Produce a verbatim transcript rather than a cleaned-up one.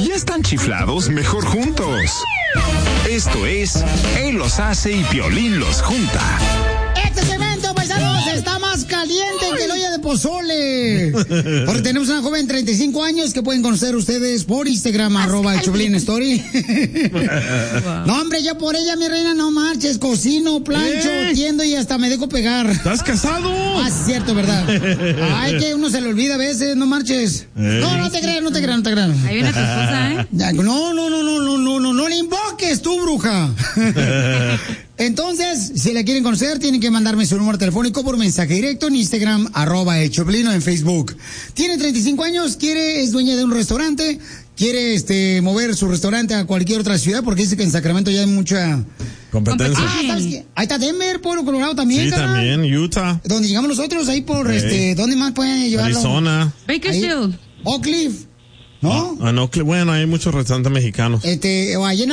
Si ya están chiflados, mejor juntos. Esto es Él los hace y Piolín los junta. Este segmento, paisanos, está más caliente que el olla de pozole. Porque tenemos una joven de treinta y cinco años que pueden conocer ustedes por Instagram, arroba el Choplin Story. No, hombre, yo por ella, mi reina, no marches. Cocino, plancho, ¿Eh? tiendo y hasta me dejo pegar. ¿Estás casado? Ah, es cierto, ¿verdad? Ay, que uno se le olvida a veces, no marches. ¿Eh? No, no te creas, no te creas, no te creas. Ahí viene tu esposa, ¿eh? No, no, no, no, no, no, no, no le invoques tú, bruja. Entonces, si la quieren conocer, tienen que mandarme su número telefónico por mensaje directo en Instagram, arroba el Choplin, o en Facebook. Tiene treinta y cinco años, quiere, es dueña de un restaurante, quiere este mover su restaurante a cualquier otra ciudad, porque dice que en Sacramento ya hay mucha competencia. Ah, ¿sabes qué? Ahí está Denver, Pueblo Colorado también. Sí, carnal. también, Utah. Donde llegamos nosotros, ahí por, hey. este, ¿dónde más pueden llevarlo? Arizona. Bakersfield. Oak Cliff, ¿no? Ah, no, bueno, hay muchos restaurantes mexicanos. Este, o allá en